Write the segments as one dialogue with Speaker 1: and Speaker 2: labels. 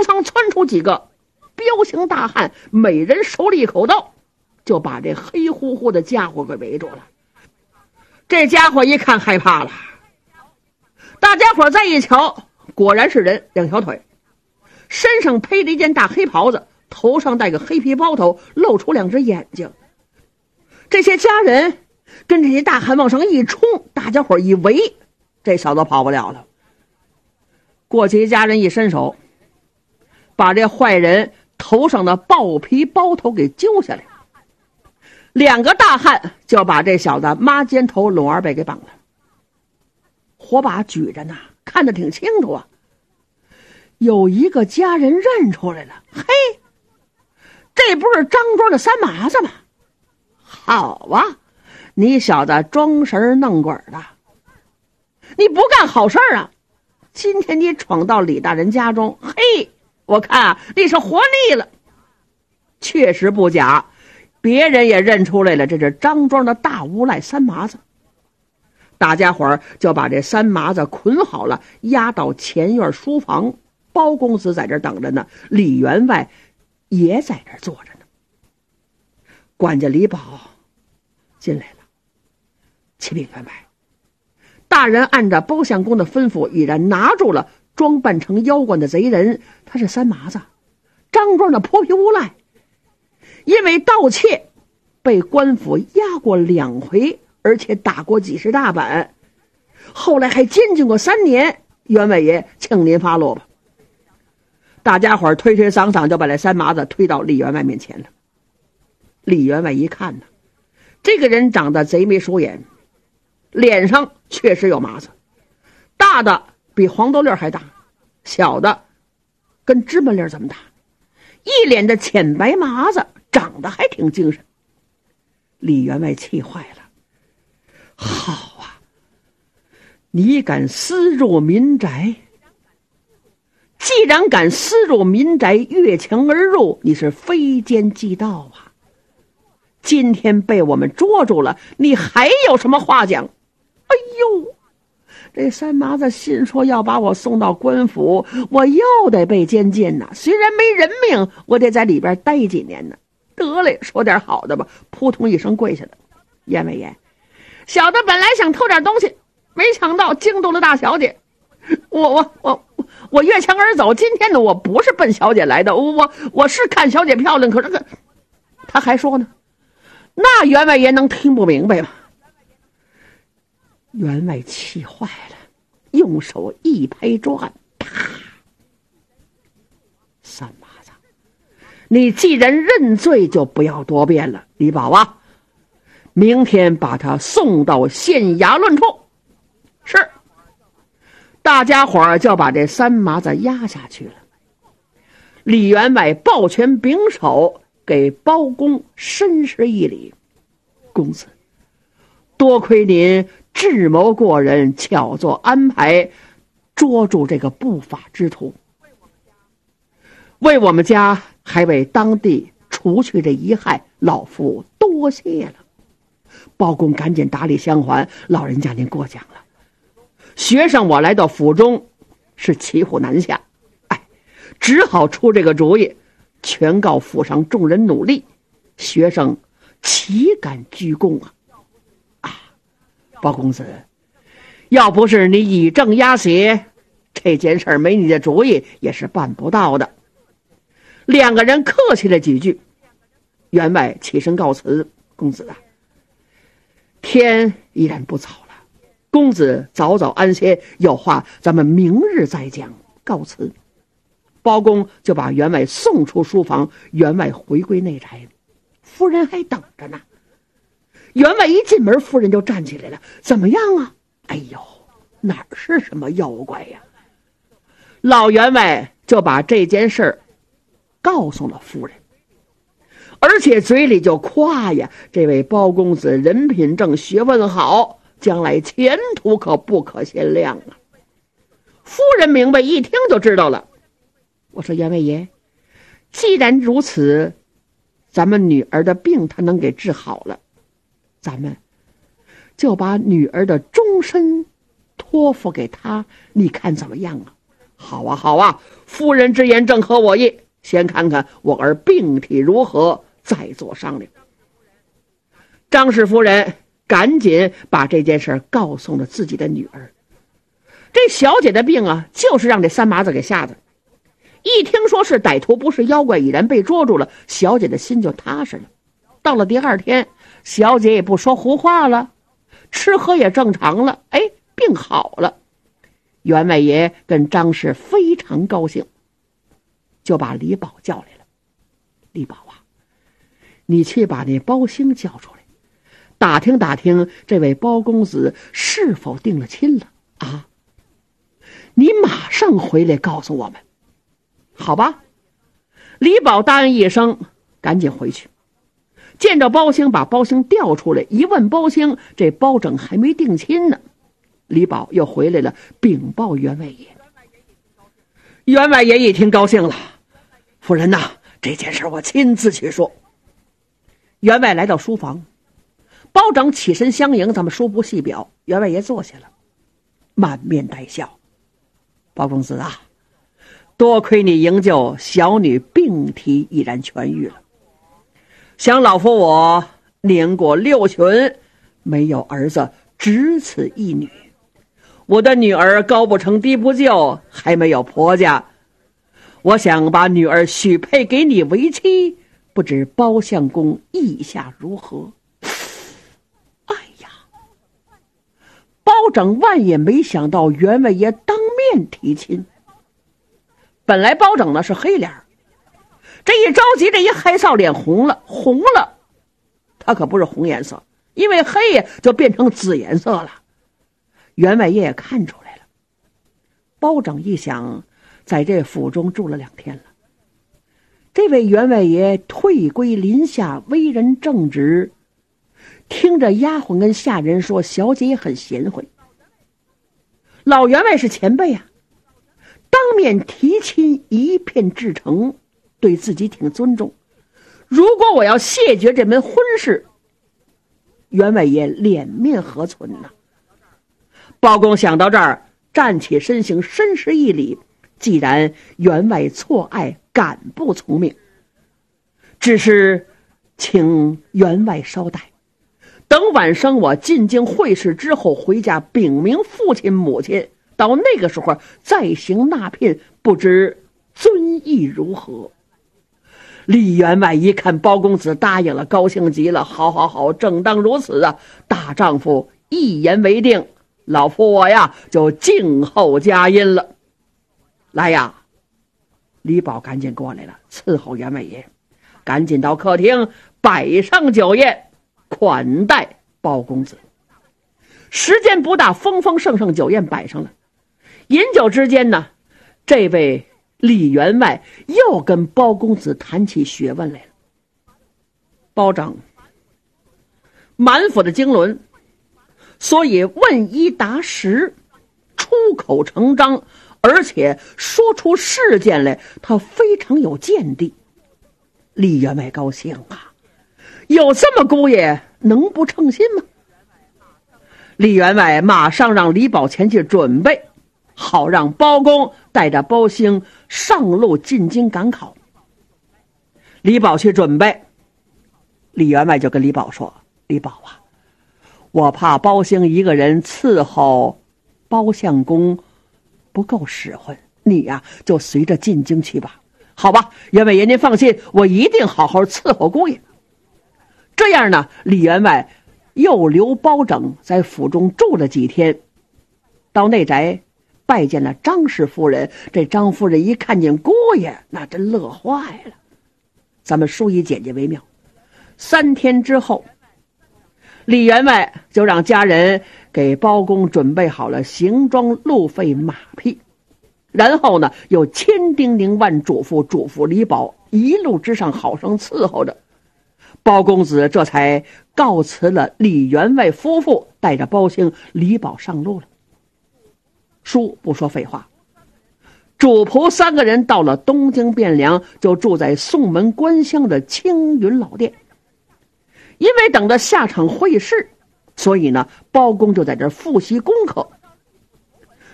Speaker 1: 桑桑窜出几个彪形大汉，每人手里一口刀，就把这黑乎乎的家伙给围住了。这家伙一看害怕了，大家伙再一瞧，果然是人，两条腿，身上披着一件大黑袍子，头上戴个黑皮包头，露出两只眼睛。这些家人跟这些大汉往上一冲，大家伙一围，这小子跑不了了。过去家人一伸手，把这坏人头上的豹皮包头给揪下来，两个大汉就把这小子抹肩头拢二背给绑了。火把举着呢，看得挺清楚啊。有一个家人认出来了，嘿，这不是张庄的三麻子吗？好啊，你小子装神弄鬼的，你不干好事啊！今天你闯到李大人家中，嘿，我看啊，你是活腻了。确实不假，别人也认出来了，这是张庄的大无赖三麻子。大家伙儿就把这三麻子捆好了，押到前院书房。包公子在这儿等着呢，李员外也在这儿坐着呢。管家李宝进来了，启禀员外，大人按照包相公的吩咐，已然拿住了装扮成妖怪的贼人，他是三麻子，张庄的泼皮无赖，因为盗窃被官府押过2回，而且打过几十大板，后来还监禁过3年。员外爷，请您发落吧。大家伙推推搡搡就把这三麻子推到李员外面前了。李员外一看呢，这个人长得贼眉鼠眼，脸上确实有麻子，大的比黄豆粒还大，小的跟芝麻粒这么大，一脸的浅白麻子，长得还挺精神。李员外气坏了，好啊，你敢私入民宅？既然敢私入民宅，越墙而入，你是非奸即盗啊！今天被我们捉住了，你还有什么话讲？哎呦，这三麻子心说要把我送到官府，我又得被监禁呐。虽然没人命，我得在里边待几年呢。得嘞，说点好的吧，扑通一声跪下了。员外爷，小的本来想偷点东西，没想到惊动了大小姐。我越墙而走，今天呢，我不是奔小姐来的，我是看小姐漂亮，可是他还说呢，那员外爷能听不明白吗？员外气坏了，用手一拍桌案，啪！三麻子，你既然认罪，就不要多辩了。李宝啊，明天把他送到县衙论处。是。大家伙儿就把这三麻子压下去了。李员外抱拳秉手，给包公深施一礼。公子，多亏您智谋过人，巧做安排，捉住这个不法之徒，为我们家还为当地除去这遗害，老夫多谢了。包公赶紧打理相还，老人家您过奖了。学生我来到府中是骑虎难下，只好出这个主意，全告府上众人努力，学生岂敢居功啊！包公子，要不是你以正压邪，这件事没你的主意也是办不到的。两个人客气了几句，员外起身告辞。公子啊，天依然不早了，公子早早安歇，有话咱们明日再讲。告辞。包公就把员外送出书房，员外回归内宅，夫人还等着呢。员外一进门，夫人就站起来了。怎么样啊？哎呦，哪是什么妖怪呀？老员外就把这件事告诉了夫人，而且嘴里就夸呀，这位包公子人品正，学问好，将来前途可不可限量啊！夫人明白，一听就知道了。我说员外爷，既然如此，咱们女儿的病他能给治好了，咱们就把女儿的终身托付给他，你看怎么样啊？ 好啊，好啊，夫人之言正合我意，先看看我儿病体如何，再做商量。张氏夫人赶紧把这件事告诉了自己的女儿。这小姐的病啊，就是让这三麻子给吓的。一听说是歹徒不是妖怪，已然被捉住了，小姐的心就踏实了。到了第二天，小姐也不说胡话了，吃喝也正常了，病好了。员外爷跟张氏非常高兴，就把李宝叫来了。李宝啊，你去把那包兴叫出来，打听打听这位包公子是否定了亲了啊？你马上回来告诉我们，好吧？李宝答应一声，赶紧回去。见着包兴，把包兴调出来，一问包兴，这包拯还没定亲呢。李宝又回来了，禀报员外爷。员外爷一听高兴了，夫人呐，这件事我亲自去说。员外来到书房，包拯起身相迎，咱们书不细表。员外爷坐下了，满面带笑。包公子啊，多亏你营救，小女病体已然痊愈了。想老夫我年过6旬，没有儿子，只此一女。我的女儿高不成低不就，还没有婆家。我想把女儿许配给你为妻，不知包相公意下如何？哎呀，包拯万也没想到员外爷当面提亲。本来包拯呢是黑脸，这一着急，这一害臊，脸红了。他可不是红颜色，因为黑呀就变成紫颜色了。员外爷也看出来了。包拯一想，在这府中住了2天了，这位员外爷退归林下，为人正直，听着丫鬟跟下人说，小姐也很贤惠。老员外是前辈啊，当面提亲，一片至诚，对自己挺尊重。如果我要谢绝这门婚事，员外爷脸面何存呢？包公想到这儿，站起身形，深施一礼。既然员外错爱，敢不从命？只是请员外稍待，等晚生我进京会试之后，回家禀明父亲母亲，到那个时候再行纳聘，不知尊意如何？李员外一看包公子答应了，高兴极了。好，正当如此啊！大丈夫一言为定，老夫我呀就静候佳音了。来呀！李宝赶紧过来了，伺候员外爷，赶紧到客厅摆上酒宴，款待包公子。时间不大，丰丰盛盛酒宴摆上了。饮酒之间呢，这位李员外又跟包公子谈起学问来了。包拯满腹的经纶，所以问一答十，出口成章，而且说出事件来，他非常有见地。李员外高兴啊，有这么姑爷能不称心吗？李员外马上让李宝前去准备，好让包公带着包兴上路进京赶考。李宝去准备，李员外就跟李宝说：“李宝啊，我怕包兴一个人伺候包相公不够使唤，你呀就随着进京去吧。好吧，员外爷您放心，我一定好好伺候姑爷。”这样呢，李员外又留包拯在府中住了几天，到内宅拜见了张氏夫人。这张夫人一看见姑爷，那真乐坏了。咱们书以简介为妙。3天之后，李员外就让家人给包公准备好了行装、路费、马匹，然后呢又千叮咛万嘱咐李宝一路之上好生伺候着。包公子这才告辞了李员外夫妇，带着包兴、李宝上路了。书不说废话，主仆3个人到了东京汴梁，就住在宋门关乡的青云老店。因为等着下场会试，所以呢，包公就在这儿复习功课。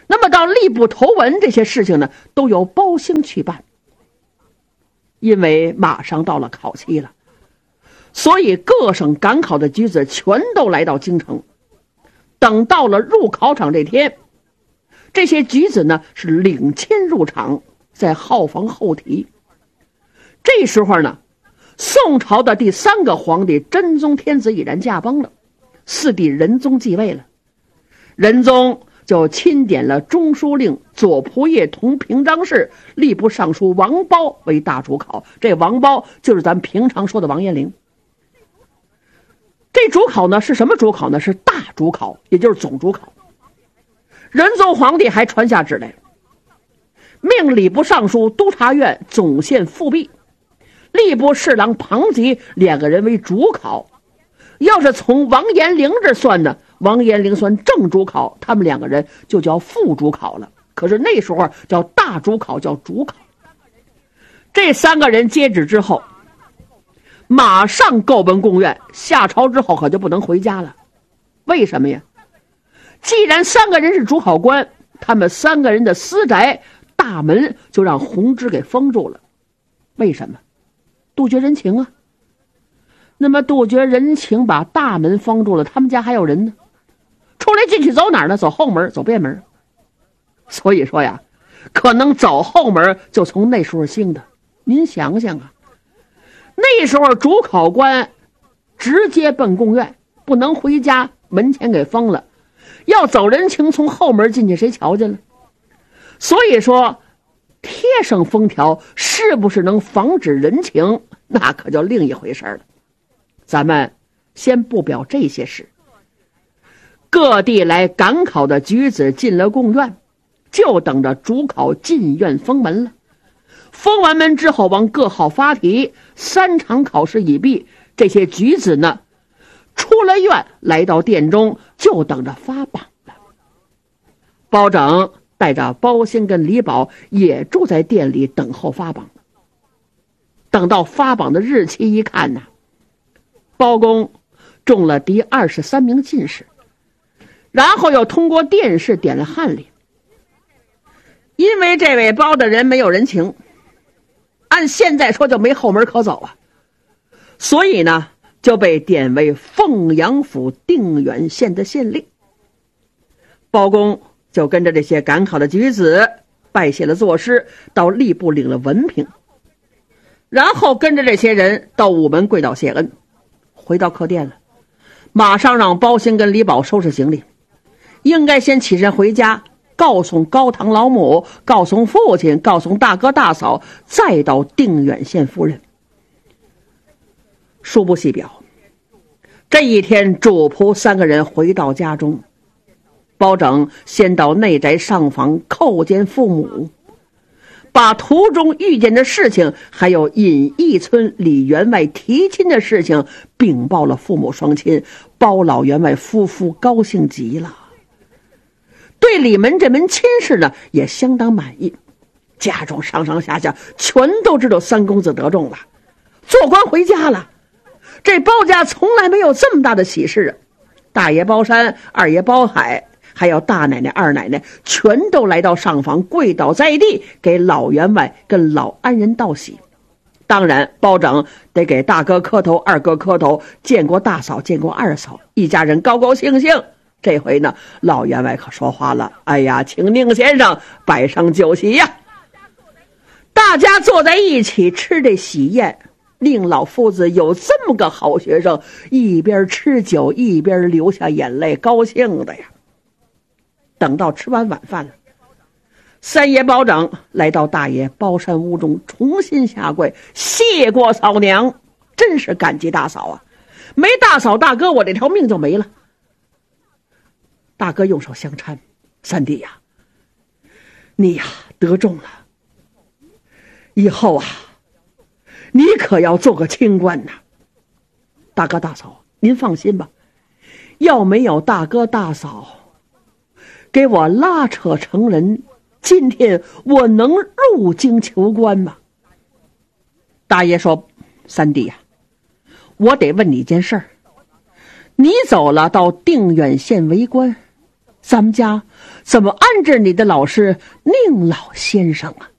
Speaker 1: 那么到吏部投文这些事情呢，都由包兴去办。因为马上到了考期了，所以各省赶考的举子全都来到京城。等到了入考场这天，这些举子呢是领签入场，在号房候题。这时候呢，宋朝的第3个皇帝真宗天子已然驾崩了，4弟仁宗继位了。仁宗就钦点了中书令左仆射同平章事吏部尚书王褒为大主考。这王褒就是咱平常说的王延龄。这主考呢是什么主考呢？是大主考，也就是总主考。仁宗皇帝还传下旨来，命礼部尚书、督察院总宪复辟、吏部侍郎庞吉2个人为主考。要是从王延龄这算呢，王延龄算正主考，他们2个人就叫副主考了。可是那时候叫大主考，叫主考。这3个人接旨之后，马上告奔贡院，下朝之后可就不能回家了。为什么呀？既然3个人是主考官，他们3个人的私宅大门就让弘治给封住了。为什么？杜绝人情啊。那么杜绝人情，把大门封住了，他们家还有人呢，出来进去走哪儿呢？走后门，走便门。所以说呀，可能走后门就从那时候兴的。您想想啊，那时候主考官直接奔贡院，不能回家，门前给封了，要走人情，从后门进去，谁瞧见了？所以说贴上封条是不是能防止人情，那可就另一回事了。咱们先不表这些事。各地来赶考的举子进了贡院，就等着主考进院封门了。封完门之后，往各号发题，3场考试已毕，这些举子呢出了院，来到殿中，就等着发榜了。包拯带着包兴跟李宝也住在店里等候发榜。等到发榜的日期一看呢，包公中了第23名进士，然后又通过殿试点了翰林。因为这位包的人没有人情，按现在说就没后门可走啊，所以呢就被点为凤阳府定远县的县令。包公就跟着这些赶考的举子拜谢了作诗，到吏部领了文凭，然后跟着这些人到午门跪倒谢恩。回到客店了，马上让包兴跟李宝收拾行李，应该先起身回家，告诉高堂老母，告诉父亲，告诉大哥大嫂，再到定远县夫人。书不细表，这一天主仆3个人回到家中，包拯先到内宅上访叩见父母，把途中遇见的事情，还有尹义村李员外提亲的事情禀报了父母双亲。包老员外夫妇高兴极了，对李门这门亲事呢也相当满意。家中上上下下全都知道3公子得中了，做官回家了。这包家从来没有这么大的喜事啊！大爷包山、二爷包海，还有大奶奶、二奶奶，全都来到上房，跪倒在地，给老员外跟老安人道喜。当然包拯得给大哥磕头，二哥磕头，见过大嫂，见过二嫂，一家人高高兴兴。这回呢，老员外可说话了，哎呀，请宁先生摆上酒席呀！大家坐在一起吃这喜宴，令老夫子有这么个好学生，一边吃酒一边流下眼泪，高兴的呀。等到吃完晚饭了，三爷包拯来到大爷包山屋中，重新下跪，谢过嫂娘，真是感激大嫂啊！没大嫂大哥，我这条命就没了。大哥用手相搀，三弟呀，你呀得中了，以后啊，你可要做个清官呐。大哥大嫂，您放心吧，要没有大哥大嫂给我拉扯成人，今天我能入京求官吗？大爷说，三弟呀，我得问你一件事儿，你走了到定远县为官， 咱们家怎么安置你的老师宁老先生啊？